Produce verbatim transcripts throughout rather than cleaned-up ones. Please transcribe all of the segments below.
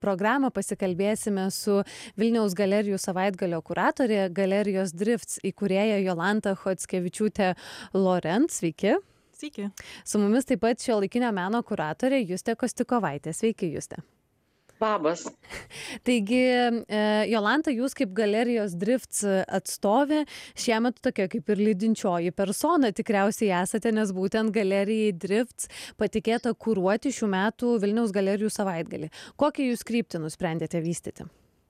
programą pasikalbėsime su Vilniaus galerijų savaitgalio kuratorė, galerijos Drifts įkūrėja Jolanta Chockevičiūtė Lorenc. Sveiki. Sveiki. Su mumis taip pat šiuolaikinio meno kuratorė Justė Kostikovaitė. Sveiki, Justė. Labas. Taigi, Jolanta, jūs kaip galerijos Drifts atstovė, šiemet tokia kaip ir lydinčioji persona tikriausiai esate, nes būtent galerijai Drifts patikėta kuruoti šių metų Vilniaus galerijų savaitgalį. Kokią jūs kryptį nusprendėte vystyti?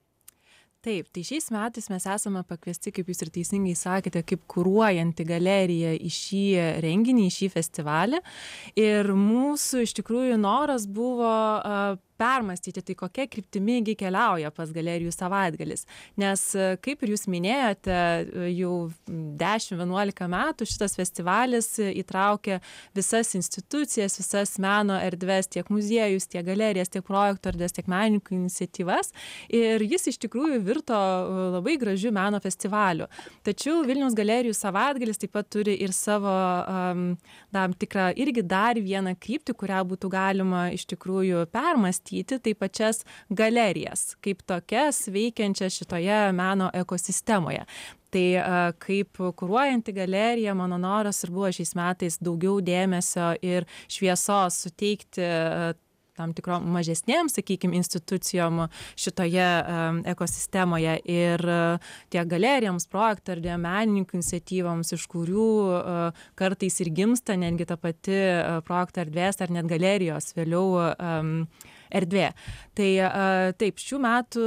Taip, tai šiais metais mes esame pakviesti, kaip jūs ir teisingai sakėte, kaip kuruojanti galerija į šį renginį, į šį festivalį. Ir mūsų iš tikrųjų noras buvo uh, permastyti, tai kokia kryptimi keliauja pas galerijų savaitgalis. Nes, kaip ir jūs minėjote, jau dešimt vienuolika metų šitas festivalis įtraukia visas institucijas, visas meno erdves, tiek muziejus, tiek galerijas, tiek projektų erdves, tiek menininkų iniciatyvas. Ir jis iš tikrųjų virto labai gražių meno festivalių. Tačiau Vilniaus galerijų savaitgalis taip pat turi ir savo um, tam tikrą irgi dar vieną kryptį, kurią būtų galima iš tikrųjų permastyti. Tai pačias galerijas, kaip tokias veikiančias šitoje meno ekosistemoje. Tai kaip kuruojanti galerija, mano noras ir buvo šiais metais daugiau dėmesio ir šviesos suteikti tam tikrom mažesnėm, sakykime, institucijom šitoje um, ekosistemoje ir uh, tiek galerijoms, projektų ar menininkų iniciatyvoms, iš kurių uh, kartais ir gimsta netgi ta pati uh, projektų erdvės ar net galerijos vėliau um, erdvė. Tai uh, taip, šių metų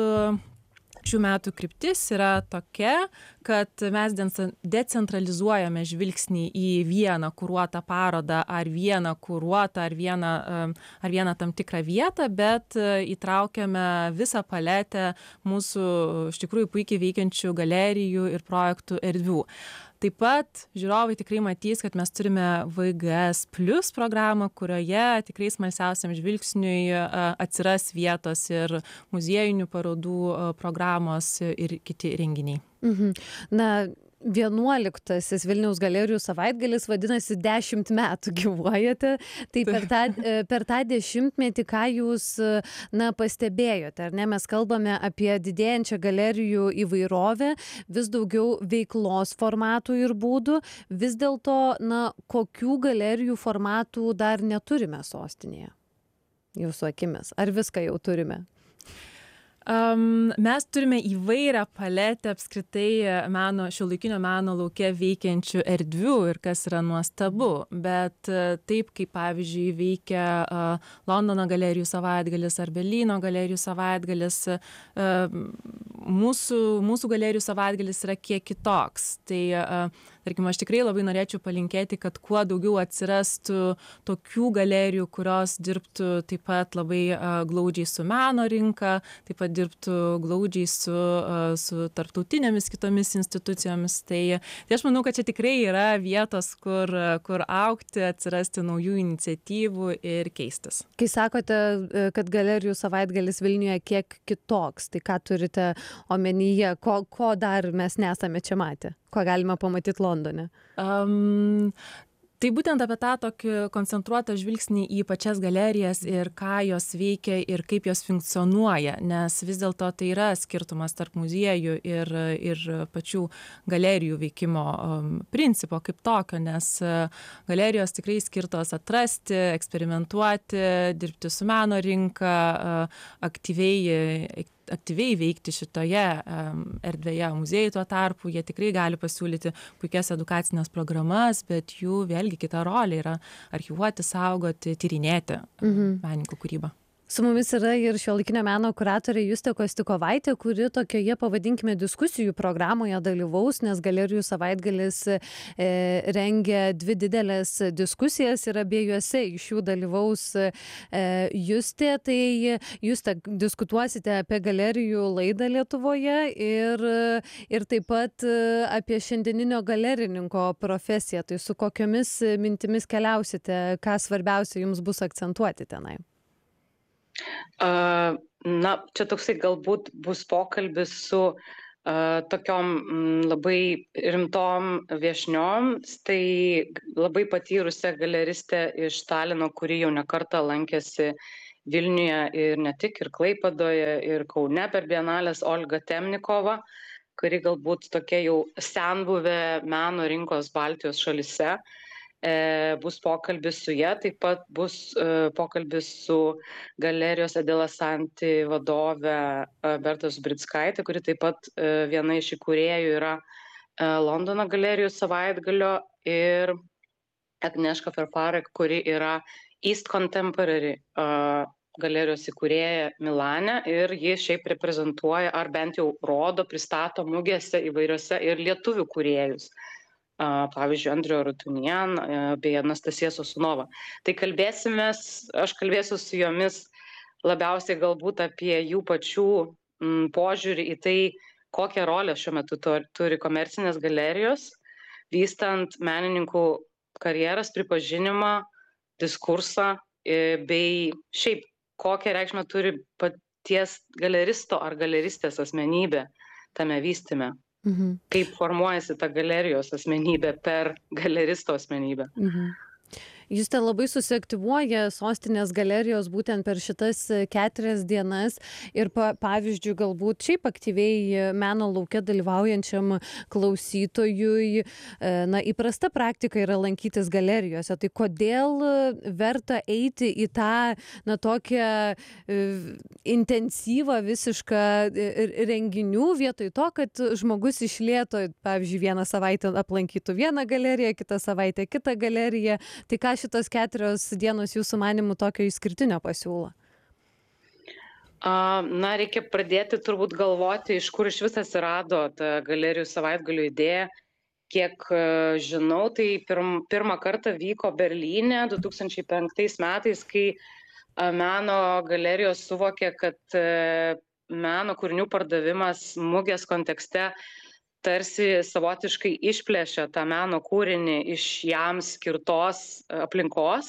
Šių metų kryptis yra tokia, kad mes decentralizuojame žvilgsnį į vieną kuruotą parodą ar vieną kuruotą ar vieną, ar vieną tam tikrą vietą, bet įtraukiame visą paletę mūsų iš tikrųjų puikiai veikiančių galerijų ir projektų erdvių. Taip pat žiūrovai tikrai matys, kad mes turime V G S plus programą, kurioje tikrai smalsiausiam žvilgsniui atsiras vietos ir muziejinių parodų programos ir kiti renginiai. Mhm. Na, vienuoliktasis Vilniaus galerijų savaitgalis vadinasi dešimt metų gyvuojate. Tai per tą, per tą dešimtmetį, ką jūs na, pastebėjote, ar ne? Mes kalbame apie didėjančią galerijų įvairovę, vis daugiau veiklos formatų ir būdų. Vis dėlto, na, kokių galerijų formatų dar neturime sostinėje? Jūsų akimis. Ar viską jau turime? Um, mes turime įvairią paletę apskritai meno, šiuolaikinio meno lauke veikiančių erdvių ir kas yra nuostabu, bet uh, taip kaip pavyzdžiui veikia uh, Londono galerijų savaitgalis ar Berlyno galerijų savaitgalis, uh, mūsų, mūsų galerijų savaitgalis yra kiek kitoks. Tai, uh, tarkim, aš tikrai labai norėčiau palinkėti, kad kuo daugiau atsirastų tokių galerijų, kurios dirbtų taip pat labai uh, glaudžiai su meno rinka, taip pat dirbtų glaudžiai su, su tarptautinėmis kitomis institucijomis. Tai, tai aš manau, kad čia tikrai yra vietos, kur, kur augti, atsirasti naujų iniciatyvų ir keistis. Kai sakote, kad galerijų savaitgalis Vilniuje kiek kitoks, tai ką turite omenyje, ko, ko dar mes nesame čia matę? Ko galima pamatyti Londone? Um, Tai būtent apie tą tokį koncentruotą žvilgsnį į pačias galerijas ir ką jos veikia ir kaip jos funkcionuoja, nes vis dėlto tai yra skirtumas tarp muziejų ir, ir pačių galerijų veikimo um, principo kaip tokio, nes uh, galerijos tikrai skirtos atrasti, eksperimentuoti, dirbti su meno rinka, uh, aktyviai aktyviai veikti šitoje um, erdvėje. Muziejai tuo tarpu, jie tikrai gali pasiūlyti puikias edukacinės programas, bet jų vėlgi kita rolė yra archyvuoti, saugoti, tyrinėti mhm. menininkų kūrybą. Su mumis yra ir šiuolaikinio meno kuratorė Justė Kostikovaitė, kuri tokioje, pavadinkime, diskusijų programoje dalyvaus, nes galerijų savaitgalis e, rengia dvi didelės diskusijas ir abiejose iš jų dalyvaus e, Justė. Tai Justė, diskutuosite apie galerijų laidą Lietuvoje ir, ir taip pat apie šiandieninio galerininko profesiją. Tai su kokiomis mintimis keliausite, ką svarbiausia jums bus akcentuoti tenai? Uh, na, čia toksai galbūt bus pokalbis su uh, tokiom m, labai rimtom viešniom, tai labai patyrusią galeristę iš Talino, kuri jau ne kartą lankėsi Vilniuje ir ne tik, ir Klaipėdoje, ir Kaune per Bienalės Olga Temnikova, kuri galbūt tokia jau senbuvė meno rinkos Baltijos šalyse. E, bus pokalbis su ja, taip pat bus e, pokalbis su galerijos Adela Santi vadove e, Berta Zubritskaitė, kuri taip pat e, viena iš įkūrėjų yra e, Londono galerijų savaitgalio, ir Agnieszka Ferparek, kuri yra East Contemporary uh, galerijos įkūrėja Milane, ir ji šiaip reprezentuoja, ar bent jau rodo, pristato mugėse įvairiose ir lietuvių kūrėjus. Uh, pavyzdžiui, Andrijo Rutunian uh, bei Anastasija Sosunova. Tai kalbėsimės, aš kalbėsiu su jomis labiausiai galbūt apie jų pačių m, požiūrį į tai, kokią rolę šiuo metu turi komercinės galerijos, vystant menininkų karjeras, pripažinimą, diskursą, bei šiaip kokią reikšmę turi paties galeristo ar galeristės asmenybė tame vystyme. Mhm. Kaip formuojasi ta galerijos asmenybė per galeristo asmenybę. Mhm. Juste, labai susiaktyvuoja sostinės galerijos būtent per šitas keturias dienas ir pa, pavyzdžiui, galbūt šiaip aktyviai meno lauke dalyvaujančiam klausytojui, na, įprasta praktika yra lankytis galerijose. Tai kodėl verta eiti į tą, na, tokią intensyvą visišką renginių vietoj to, kad žmogus iš lėto, pavyzdžiui, vieną savaitę aplankytų vieną galeriją, kitą savaitę kitą galeriją. Tai ką šitos keturios dienos jūsų manimų tokio išskirtinio pasiūlo? Na, reikia pradėti turbūt galvoti, iš kur iš vis atsirado ta galerijų savaitgalių idėja. Kiek žinau, tai pirm, pirmą kartą vyko Berlyne du tūkstančiai penktais metais, kai meno galerijos suvokė, kad meno kūrinių pardavimas mugės kontekste tarsi savotiškai išplėšia tą meno kūrinį iš jam skirtos aplinkos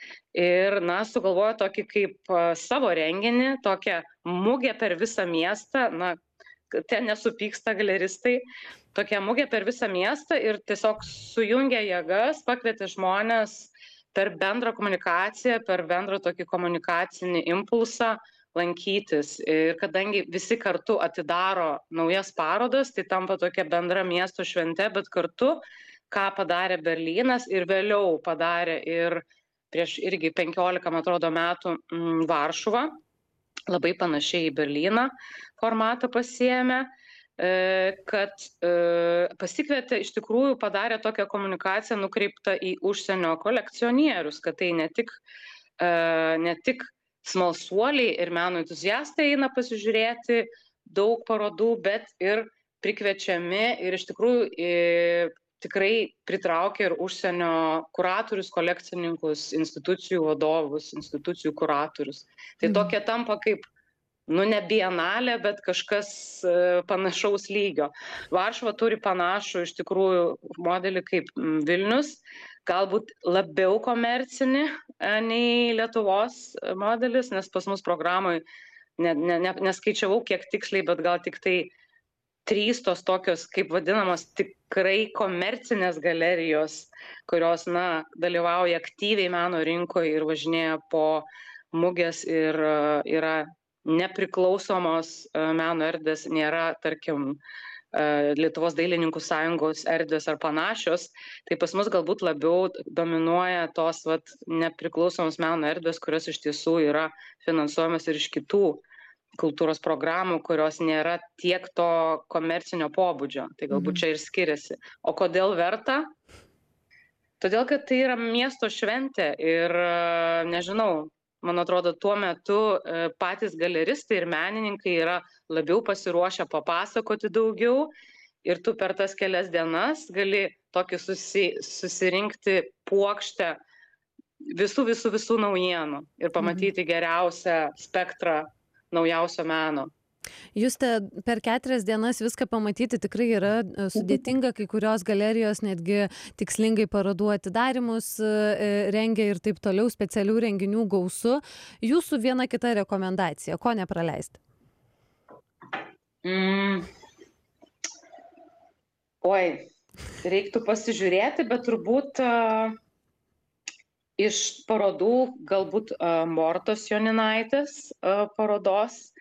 ir, na, sugalvojo tokį kaip savo renginį, tokią mugę per visą miestą, na, ten nesupyksta galeristai, tokią mugę per visą miestą ir tiesiog sujungė jėgas, pakvietė žmonės per bendrą komunikaciją, per bendrą tokį komunikacinį impulsą lankytis. Ir kadangi visi kartu atidaro naujas parodas, tai tampa tokia bendra miesto švente, bet kartu, ką padarė Berlynas ir vėliau padarė ir prieš irgi penkiolika, man atrodo, metų m, Varšuva, labai panašiai į Berlyną formatą pasiėmė, e, kad e, pasikvietė, iš tikrųjų padarė tokią komunikaciją nukreiptą į užsienio kolekcionierius, kad tai ne tik, e, ne tik smalsuoliai ir meno entuziastai eina pasižiūrėti daug parodų, bet ir prikviečiami ir iš tikrųjų i, tikrai pritraukia ir užsienio kuratorius, kolekcininkus, institucijų vadovus, institucijų kuratorius. Tai mm. tokia tampa kaip, nu, ne bienalė, bet kažkas e, panašaus lygio. Varšuva turi panašų iš tikrųjų modelį kaip Vilnius, galbūt labiau komercinį nei Lietuvos modelis, nes pas mus programai ne, ne, ne, neskaičiavau kiek tiksliai, bet gal tik tai trys tos tokios, kaip vadinamos, tikrai komercinės galerijos, kurios, na, dalyvauja aktyviai meno rinkoje ir važinėja po mugės ir uh, yra nepriklausomos uh, meno erdvės, nėra, tarkim, Lietuvos dailininkų sąjungos erdvės ar panašios, tai pas mus galbūt labiau dominuoja tos vat, nepriklausomos meno erdvės, kurios iš tiesų yra finansuojamas ir iš kitų kultūros programų, kurios nėra tiek to komercinio pobūdžio. Tai galbūt čia ir skiriasi. O kodėl verta? Todėl, kad tai yra miesto šventė ir, nežinau, man atrodo, tuo metu patys galeristai ir menininkai yra labiau pasiruošę papasakoti daugiau ir tu per tas kelias dienas gali tokį susi, susirinkti puokštę visų, visų, visų naujienų ir pamatyti geriausią spektrą naujausio meno. Juste, per keturias dienas viską pamatyti tikrai yra sudėtinga, kai kurios galerijos netgi tikslingai parodų atidarimus rengia ir taip toliau, specialių renginių gausu. Jūsų viena kita rekomendacija, ko nepraleisti? Mm. Oi, reiktų pasižiūrėti, bet turbūt uh, iš parodų galbūt Mortos Joninaitės parodos